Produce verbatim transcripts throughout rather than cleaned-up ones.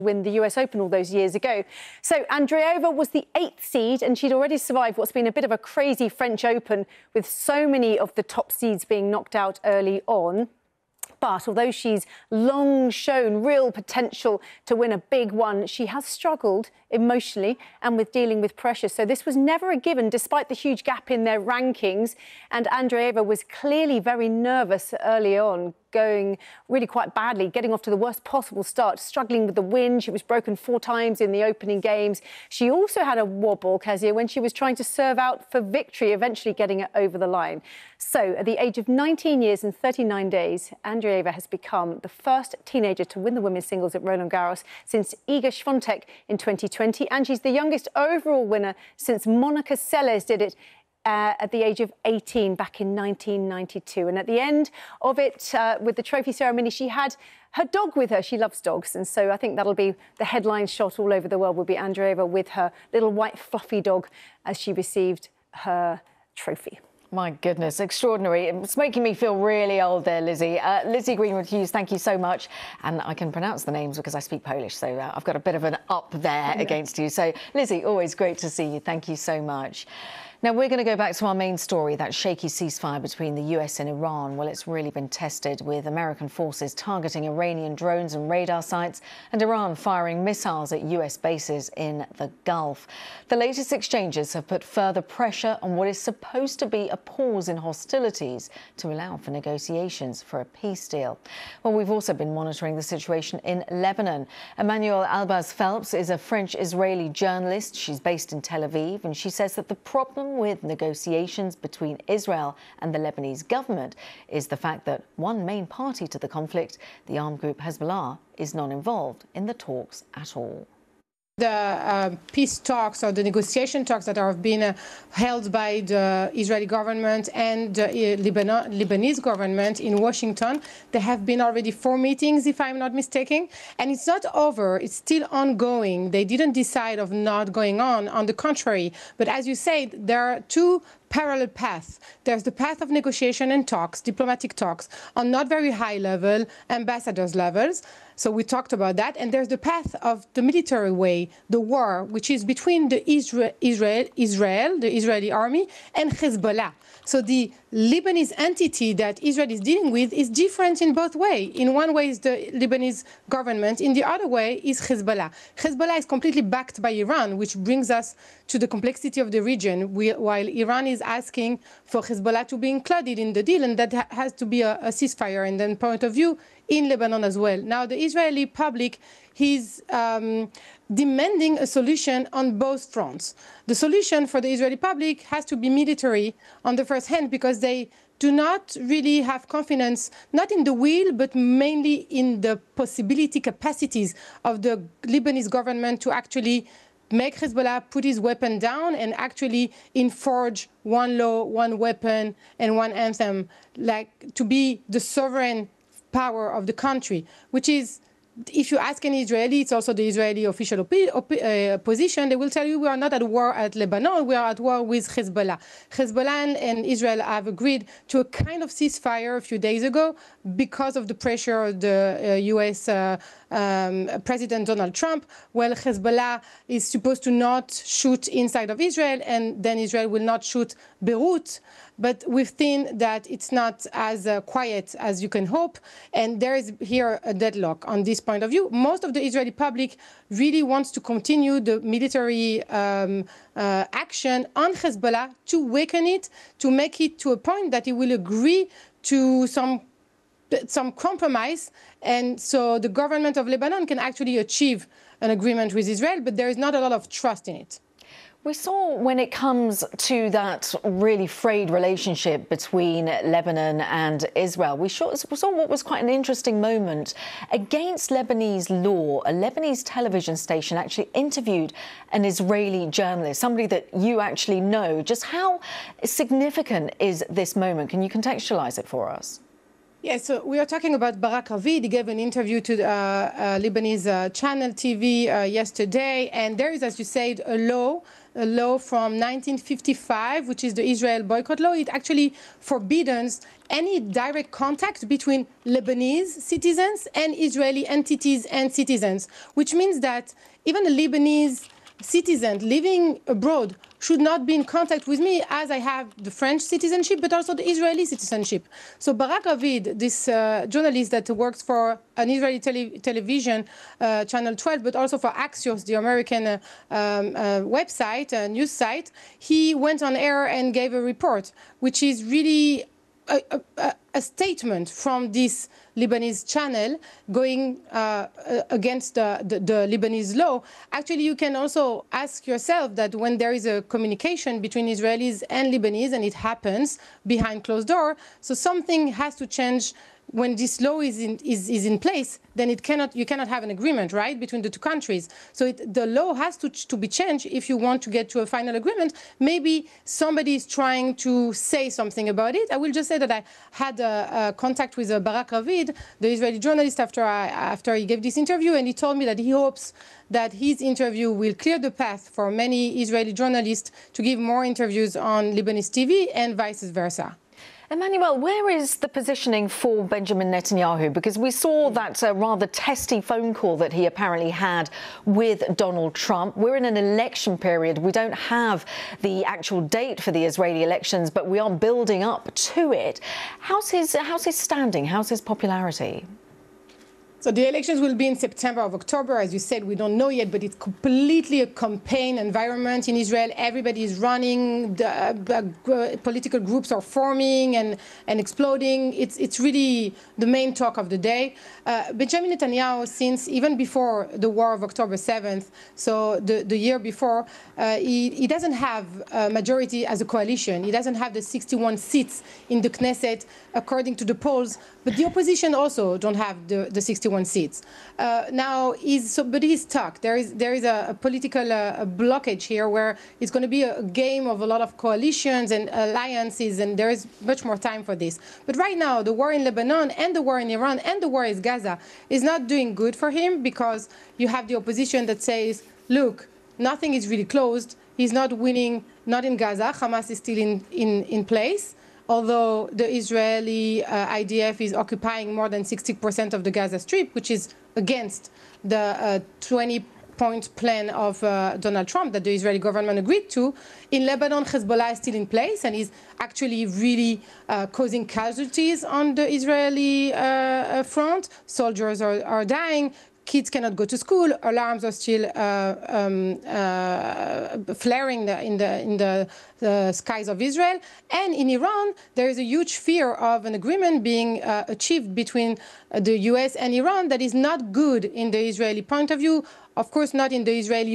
win the U S Open all those years ago. So Andreeva was the eighth seed and she'd already survived what's been a bit of a crazy French Open with so many of the top seeds being knocked out early on. But although she's long shown real potential to win a big one, she has struggled emotionally and with dealing with pressure. So this was never a given, despite the huge gap in their rankings. And Andreeva was clearly very nervous early on, going really quite badly, getting off to the worst possible start, struggling with the wind. She was broken four times in the opening games. She also had a wobble, Kezia, when she was trying to serve out for victory, eventually getting it over the line. So at the age of nineteen years and thirty-nine days, Andreeva has become the first teenager to win the women's singles at Roland Garros since Iga Swiatek in twenty twenty. And she's the youngest overall winner since Monica Seles did it Uh, at the age of eighteen back in nineteen ninety-two. And at the end of it, uh, with the trophy ceremony, she had her dog with her. She loves dogs. And so I think that'll be the headline shot all over the world, will be Andreeva with her little white fluffy dog as she received her trophy. My goodness, extraordinary. It's making me feel really old there, Lizzie. Uh, Lizzie Greenwood-Hughes, thank you so much. And I can pronounce the names because I speak Polish, so uh, I've got a bit of an up there yeah. against you. So, Lizzie, always great to see you. Thank you so much. Now, we're going to go back to our main story, that shaky ceasefire between the U S and Iran. Well, it's really been tested with American forces targeting Iranian drones and radar sites and Iran firing missiles at U S bases in the Gulf. The latest exchanges have put further pressure on what is supposed to be a pause in hostilities to allow for negotiations for a peace deal. Well, we've also been monitoring the situation in Lebanon. Emmanuel Albaz Phelps is a French-Israeli journalist. She's based in Tel Aviv, and she says that the problem with negotiations between Israel and the Lebanese government is the fact that one main party to the conflict, the armed group Hezbollah, is not involved in the talks at all. The uh, peace talks or the negotiation talks that are being uh, held by the Israeli government and the uh, Lebanon, Lebanese government in Washington, there have been already four meetings, if I'm not mistaken, and it's not over. It's still ongoing. They didn't decide of not going on. On the contrary, but as you said, there are two parallel paths. There's the path of negotiation and talks, diplomatic talks, on not very high level, ambassadors levels. So we talked about that. And there's the path of the military way, the war, which is between the Israel, Israel, Israel the Israeli army, and Hezbollah. So the Lebanese entity that Israel is dealing with is different in both ways. In one way is the Lebanese government, in the other way is Hezbollah. Hezbollah is completely backed by Iran, which brings us to the complexity of the region, we, while Iran is asking for Hezbollah to be included in the deal, and that ha has to be a, a ceasefire and then point of view in Lebanon as well. Now, the Israeli public is um, demanding a solution on both fronts. The solution for the Israeli public has to be military on the first hand, because they do not really have confidence, not in the will, but mainly in the possibility capacities of the Lebanese government to actually make Hezbollah put his weapon down and actually enforce one law, one weapon, and one anthem, like to be the sovereign power of the country, which is, if you ask any Israeli, it's also the Israeli official op op uh, position, they will tell you we are not at war at Lebanon, we are at war with Hezbollah. Hezbollah and Israel have agreed to a kind of ceasefire a few days ago because of the pressure of the uh, U S uh, um, President Donald Trump. Well, Hezbollah is supposed to not shoot inside of Israel, and then Israel will not shoot Beirut. But we've seen that it's not as uh, quiet as you can hope, and there is here a deadlock on this point of view. Most of the Israeli public really wants to continue the military um, uh, action on Hezbollah to weaken it, to make it to a point that it will agree to some some compromise, and so the government of Lebanon can actually achieve an agreement with Israel, but there is not a lot of trust in it. We saw when it comes to that really frayed relationship between Lebanon and Israel, we saw what was quite an interesting moment. Against Lebanese law, a Lebanese television station actually interviewed an Israeli journalist, somebody that you actually know. Just how significant is this moment? Can you contextualize it for us? Yeah, so we are talking about Barak Ravid. He gave an interview to the uh, uh, Lebanese uh, channel T V uh, yesterday, and there is, as you said, a law, a law from nineteen fifty-five, which is the Israel boycott law. It actually forbids any direct contact between Lebanese citizens and Israeli entities and citizens, which means that even a Lebanese citizen living abroad should not be in contact with me, as I have the French citizenship, but also the Israeli citizenship. So Barak Ravid, this uh, journalist that works for an Israeli tele television, uh, Channel twelve, but also for Axios, the American uh, um, uh, website, uh, news site, he went on air and gave a report, which is really a, a, a statement from this Lebanese channel going uh, against the, the, the Lebanese law. Actually, you can also ask yourself that when there is a communication between Israelis and Lebanese, and it happens behind closed door, so something has to change. When this law is in, is, is in place, then it cannot, you cannot have an agreement, right, between the two countries. So it, the law has to, to be changed if you want to get to a final agreement. Maybe somebody is trying to say something about it. I will just say that I had a, a contact with uh, Barak Ravid, the Israeli journalist, after, I, after he gave this interview, and he told me that he hopes that his interview will clear the path for many Israeli journalists to give more interviews on Lebanese T V and vice versa. Emmanuel, where is the positioning for Benjamin Netanyahu? Because we saw that uh, rather testy phone call that he apparently had with Donald Trump. We're in an election period. We don't have the actual date for the Israeli elections, but we are building up to it. How's his, how's his standing? How's his popularity? So the elections will be in September or October. As you said, we don't know yet, but it's completely a campaign environment in Israel. Everybody is running, the, uh, political groups are forming and, and exploding. It's, it's really the main talk of the day. Uh, Benjamin Netanyahu, since even before the war of October seventh, so the, the year before, uh, he, he doesn't have a majority as a coalition. He doesn't have the sixty-one seats in the Knesset, according to the polls, but the opposition also don't have the, the sixty-one seats. Uh, now, he's, so, but he's stuck. There is, there is a, a political uh, a blockage here where it's going to be a, a game of a lot of coalitions and alliances, and there is much more time for this. But right now, the war in Lebanon and the war in Iran and the war in Gaza is not doing good for him, because you have the opposition that says, look, nothing is really closed. He's not winning, not in Gaza. Hamas is still in, in, in place, although the Israeli uh, I D F is occupying more than sixty percent of the Gaza Strip, which is against the uh, twenty-point plan of uh, Donald Trump that the Israeli government agreed to. In Lebanon, Hezbollah is still in place and is actually really uh, causing casualties on the Israeli uh, front. Soldiers are, are dying. Kids cannot go to school. Alarms are still uh, um, uh, flaring in the in the, the skies of Israel. And in Iran, there is a huge fear of an agreement being uh, achieved between uh, the U S and Iran that is not good in the Israeli point of view. Of course, not in the Israeli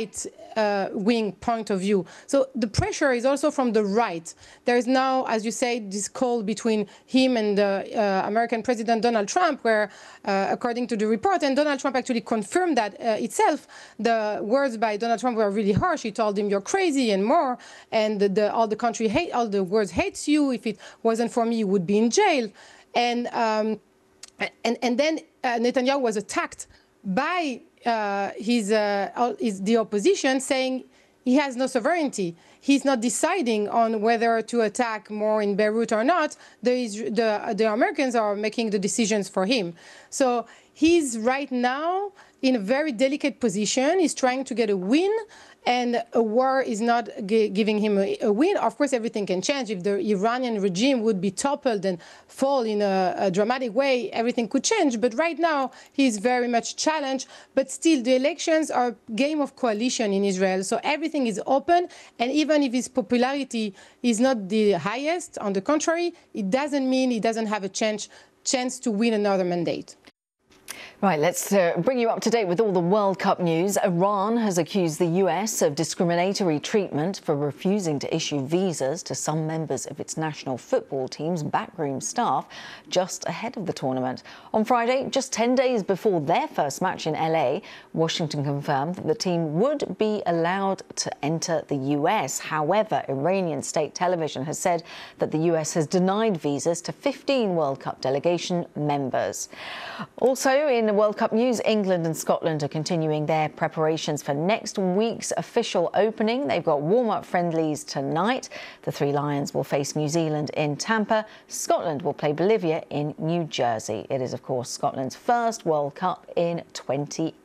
right-wing uh, point of view. So the pressure is also from the right. There is now, as you say, this call between him and the uh, American President Donald Trump, where, uh, according to the report, and Donald Trump actually confirmed that uh, itself, the words by Donald Trump were really harsh. He told him, "You're crazy," and more. And the, the, all the country hate, all the words hates you. If it wasn't for me, you would be in jail. And um, and and then uh, Netanyahu was attacked by Uh, his, uh, his, the opposition, saying he has no sovereignty. He's not deciding on whether to attack more in Beirut or not. The, the, the Americans are making the decisions for him. So he's right now in a very delicate position. He's trying to get a win, and a war is not giving him a, a win. Of course, everything can change. If the Iranian regime would be toppled and fall in a, a dramatic way, everything could change. But right now, he's very much challenged. But still, the elections are a game of coalition in Israel. So everything is open. And even if his popularity is not the highest, on the contrary, it doesn't mean he doesn't have a chance, chance to win another mandate. Right, let's uh, bring you up to date with all the World Cup news. Iran has accused the U S of discriminatory treatment for refusing to issue visas to some members of its national football team's backroom staff just ahead of the tournament. On Friday, just ten days before their first match in L A, Washington confirmed that the team would be allowed to enter the U S. However, Iranian state television has said that the U S has denied visas to fifteen World Cup delegation members. Also, in the World Cup news, England and Scotland are continuing their preparations for next week's official opening. They've got warm-up friendlies tonight. The Three Lions will face New Zealand in Tampa. Scotland will play Bolivia in New Jersey. It is, of course, Scotland's first World Cup in twenty